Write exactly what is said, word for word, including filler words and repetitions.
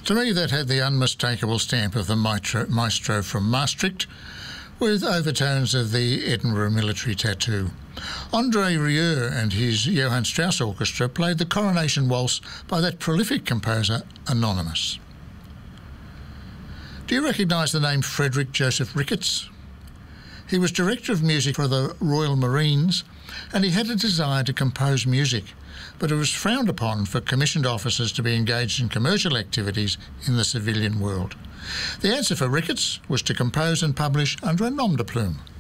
To me, that had the unmistakable stamp of the maestro, maestro from Maastricht, with overtones of the Edinburgh military tattoo. André Rieu and his Johann Strauss Orchestra played the Coronation Waltz by that prolific composer, Anonymous. Do you recognise the name Frederick Joseph Ricketts? He was Director of Music for the Royal Marines, and he had a desire to compose music, but it was frowned upon for commissioned officers to be engaged in commercial activities in the civilian world. The answer for Ricketts was to compose and publish under a nom de plume.